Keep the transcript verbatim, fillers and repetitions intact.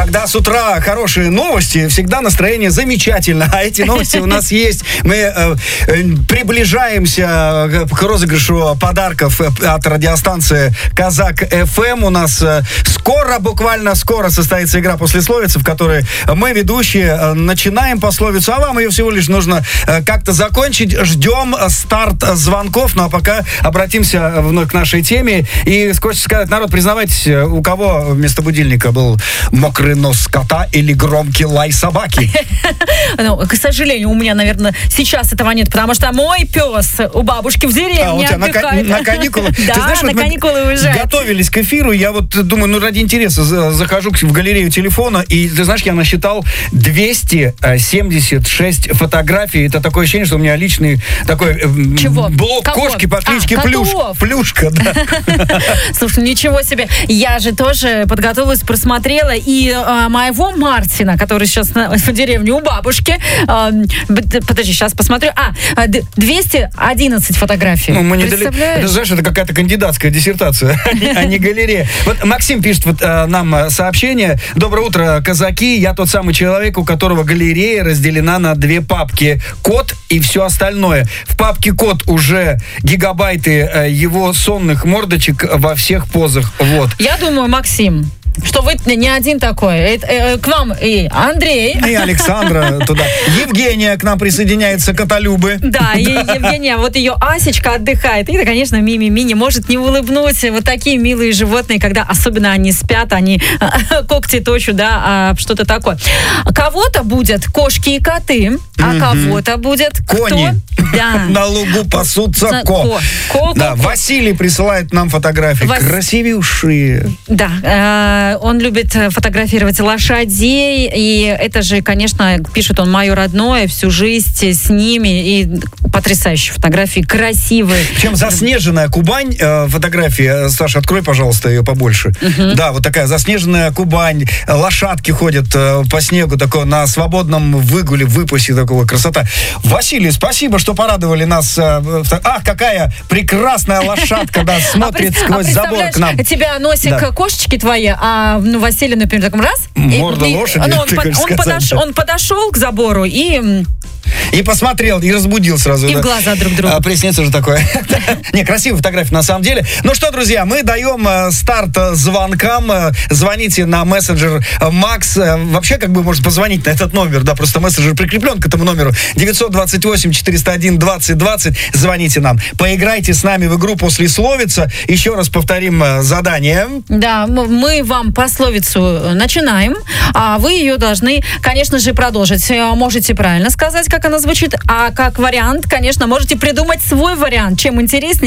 Когда с утра хорошие новости, всегда настроение замечательно. А эти новости у нас есть. Мы э, э, приближаемся к розыгрышу подарков от радиостанции Казак эф эм. У нас э, скоро, буквально скоро состоится игра послесловицы, в которой мы, ведущие, э, начинаем пословицу, а вам ее всего лишь нужно э, как-то закончить. Ждем старт звонков. Ну а пока обратимся вновь к нашей теме. И хочется сказать, народ, признавайтесь, у кого вместо будильника был мокрый нос кота или громкий лай собаки? Ну, к сожалению, у меня, наверное, сейчас этого нет, потому что мой пес у бабушки в деревне а, у тебя отдыхает. На, на каникулы? Да, Ты знаешь, на вот каникулы уезжает. Готовились к эфиру, я вот думаю, ну, ради интереса захожу в галерею телефона, и, ты знаешь, я насчитал двести семьдесят шесть фотографий. Это такое ощущение, что у меня личный такой Чего? блок Кого? кошки по кличке а, Плюш, Плюшка. Да. Слушай, ничего себе. Я же тоже подготовилась, просмотрела, и а, моего Мартина, который сейчас на, в деревне у бабушки, а, подожди, сейчас посмотрю, а, двести одиннадцать фотографий. Ну, мы не дали... Это, знаешь, это какая-то кандидатская диссертация, а не галерея. Вот Максим пишет вот, а, нам сообщение. Доброе утро, казаки. Я тот самый человек, у которого галерея разделена на две папки. Кот и все остальное. В папке кот уже гигабайты а, его сонных мордочек во всех позах. Вот. Я думаю, Максим, что вы не один такой. Э, э, к вам и Андрей. И Александра туда. Евгения к нам присоединяется, котолюбы. Да, и Евгения, вот ее Асечка отдыхает. И, конечно, Мими-Ми не может не улыбнуть. Вот такие милые животные, когда особенно они спят, они когти точат, да, а, что-то такое. Кого-то будет кошки и коты, а кого-то будет кони. Да. На лугу пасутся ко. ко. Да, Василий присылает нам фотографии. Вас... Красивейшие. Да, он любит фотографировать лошадей, и это же, конечно, пишет он, мое родное, всю жизнь с ними, и потрясающие фотографии, красивые. Причем заснеженная Кубань, э, фотография, Саша, открой, пожалуйста, ее побольше. Uh-huh. Да, вот такая заснеженная Кубань, лошадки ходят э, по снегу, такое, на свободном выгуле, выпасе, такого красота. Василий, спасибо, что порадовали нас. Э, ах, какая прекрасная лошадка, да, смотрит а сквозь а забор к нам. Тебя носик да. кошечки твои, а ну, Василий, например, такой раз. Морда и, лошади, ну, он, ты по, он, подош, он подошел к забору и... И посмотрел, и разбудил сразу. И да. в глаза друг другу. А, приснится уже такое. Не, красивая фотография на самом деле. Ну что, друзья, мы даем э, старт э, звонкам. Э, звоните на мессенджер э, Макс. Э, вообще, как бы, можно позвонить на этот номер. Да, просто мессенджер прикреплен к этому номеру. девятьсот двадцать восемь четыреста один двадцать двадцать. Звоните нам. Поиграйте с нами в игру «Послесловица». Еще раз повторим э, задание. Да, мы вам пословицу начинаем, а вы ее должны, конечно же, продолжить. Можете правильно сказать, как она звучит, а как вариант, конечно, можете придумать свой вариант. Чем интереснее,